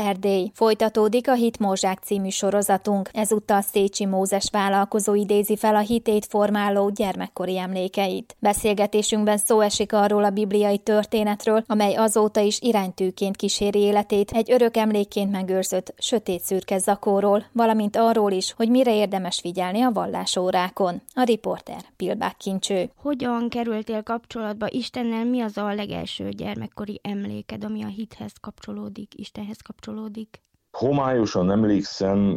Erdély. Folytatódik a Hitmorzsák című sorozatunk. Ezúttal Szécsi Mózes vállalkozó idézi fel a hitét formáló gyermekkori emlékeit. Beszélgetésünkben szó esik arról a bibliai történetről, amely azóta is iránytűként kíséri életét, egy örök emlékként megőrzött sötét-szürke zakóról, valamint arról is, hogy mire érdemes figyelni a vallásórákon. A riporter Pilbák Kincső. Hogyan kerültél kapcsolatba Istennel? Mi az a legelső gyermekkori emléked, ami a hithez kapcsolódik, Istenhez kapcsolódik? Homályosan emlékszem,